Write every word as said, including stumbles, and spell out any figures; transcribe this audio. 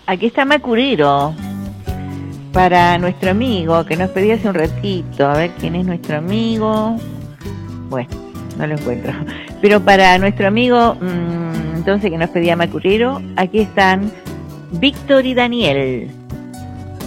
Aquí está Macurero. Para nuestro amigo que nos pedía hace un ratito. A ver quién es nuestro amigo. Bueno, no lo encuentro. Pero para nuestro amigo, mmm, entonces que nos pedía Macurero, aquí están Víctor y Daniel.